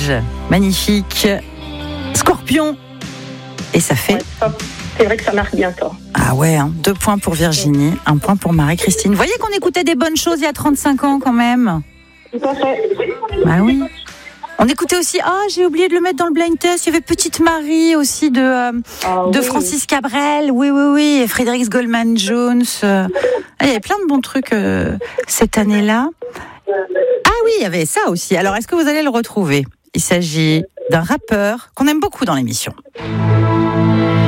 Cage, magnifique. Scorpion. Et ça fait... Ouais, c'est vrai que ça marque bien ça. Ah ouais, 2 points pour Virginie, 1 point pour Marie-Christine. Vous voyez qu'on écoutait des bonnes choses il y a 35 ans quand même. Tout à fait. Bah oui. On écoutait aussi, j'ai oublié de le mettre dans le blind test, il y avait Petite Marie aussi de Francis Cabrel, oui, et Frédéric Goldman Jones. Il y avait plein de bons trucs cette année-là. Ah oui, il y avait ça aussi. Alors, est-ce que vous allez le retrouver ? Il s'agit d'un rappeur qu'on aime beaucoup dans l'émission.